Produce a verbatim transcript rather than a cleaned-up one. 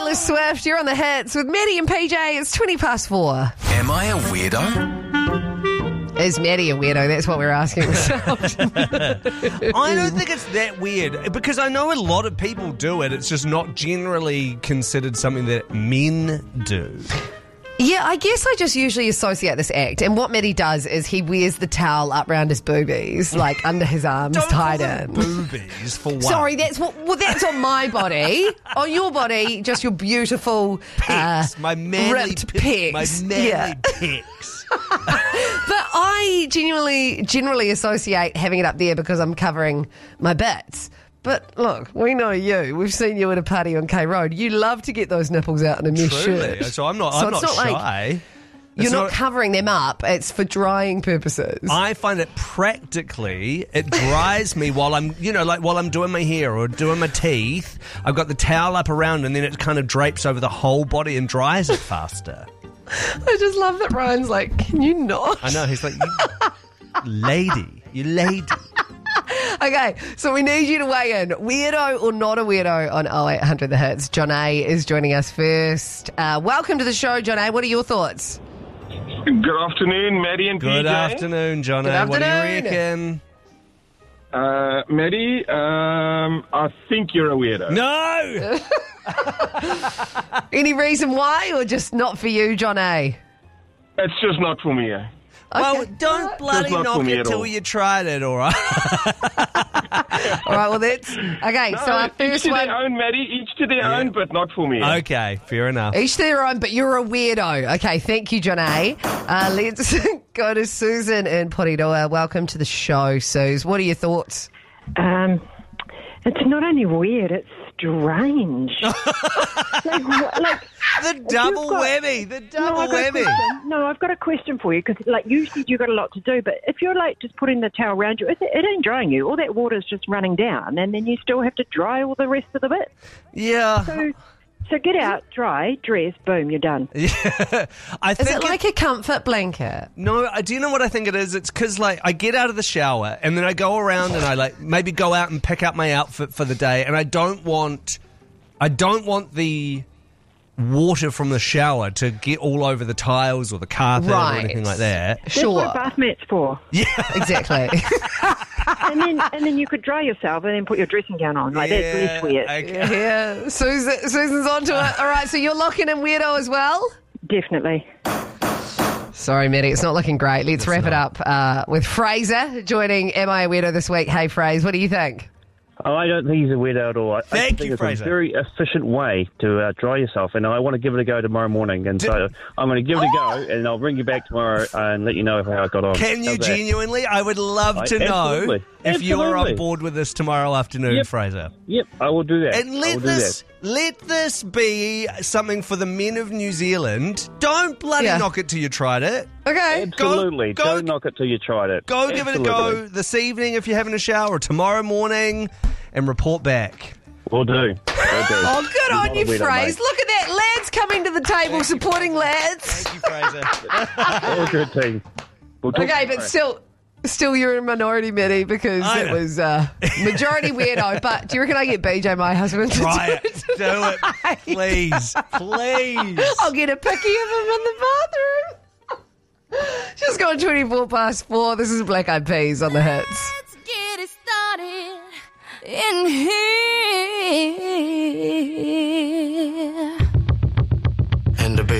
Taylor Swift, you're on the hits with Maddie and P J. It's twenty past four. Am I a weirdo? Is Maddie a weirdo? That's what we're asking ourselves. I don't think it's that weird because I know a lot of people do it. It's just not generally considered something that men do. Yeah, I guess I just usually associate this act. And what Maddie does is he wears the towel up round his boobies, like under his arms, Don't tied call in. them boobies for one. Sorry, that's what. Well, that's on my body. On your body, just your beautiful Pecs, uh, my manly ripped pe- pecs. my manly Yeah. pecs. But I genuinely, generally associate having it up there because I'm covering my bits. But look, we know you. We've seen you at a party on K Road. You love to get those nipples out in a mesh Truly. shirt. So I'm not. So I'm it's not, not like shy. You're It's not, covering them up. It's for drying purposes. I find it practically, it dries me while I'm, you know, like while I'm doing my hair or doing my teeth. I've got the towel up around and then it kind of drapes over the whole body and dries it faster. I just love that Ryan's like, can you not? I know. He's like, you lady, you lady. Okay, so we need you to weigh in. Weirdo or not a weirdo on oh eight hundred The Hits. John A is joining us first. Uh, welcome to the show, John A. What are your thoughts? Good afternoon, Maddie and P J. Good afternoon, John. Good What do you afternoon. reckon? Uh, Maddie, um, I think you're a weirdo. No! Any reason why, or just not for you, John A? It's just not for me. Eh? Well, Okay. don't bloody That's not knock for me it at till all. you tried it, all right? All right, well, that's... Okay, so our each first to one... their own, Maddie. Each to their own, but not for me. eh? Okay, fair enough. Each to their own, but you're a weirdo. Okay, thank you, John A. Uh, let's go to Susan in Porirua. Welcome to the show, Suze. What are your thoughts? Um, it's not only weird, it's strange. like, wh- like The double got- whammy, the no, double I've got a whammy. question. No, I've got a question for you because, like, you said you've got a lot to do, but if you're like just putting the towel around you, it, it ain't drying you. All that water's just running down, and then you still have to dry all the rest of the bit. Yeah. So, so get out, dry, dress, boom, you're done. Yeah. I Is think it like a comfort blanket? No, I do you know what I think it is? It's because, like, I get out of the shower and then I go around and I, like, maybe go out and pick up my outfit for the day, and I don't want, I don't want the water from the shower to get all over the tiles or the carpet Right. or anything like that. That's Sure. what bath mats for. Yeah. Exactly. and then and then you could dry yourself and then put your dressing gown on. Like, that's less weird. Okay. Yeah, Susan, Susan's onto it. All right, so you're locking in weirdo as well? Definitely. Sorry, Maddie, it's not looking great. Let's It's wrap it not. up uh, with Fraser joining Am I a Weirdo this week. Hey, Fraser, what do you think? Oh, I don't think he's a weirdo at all. I, I Thank think you, it's Fraser. a very efficient way to uh, dry yourself, and I want to give it a go tomorrow morning. And so I'm going to give it a go, and I'll bring you back tomorrow and let you know how I got on. Can you How's that? genuinely? I would love I- to know absolutely. if you are on Absolutely. board with this tomorrow afternoon, Yep. Fraser. Yep, I will do that. And I will let do this that. let this be something for the men of New Zealand. Don't bloody Yeah. knock it till you tried it. Okay. Absolutely. Go- go- Don't knock it till you tried it. Go give it a Absolutely. go this evening if you're having a shower, or tomorrow morning, and report back. We'll do. We'll do. Oh, good on Not you, a weirdo, Fraser. mate. Look at that. Lads coming to the table, supporting lads. Thank you, Fraser. All good, team. We'll talk Okay, but tomorrow. still, still you're a minority, Maddie, because I it know. was uh, majority weirdo. But do you reckon I get B J, my husband, to Try do it. Do it. Please. Please. I'll get a picky of him in the bathroom. Just gone twenty-four past four. This is Black Eyed Peas on the hits. Let's get it started in here.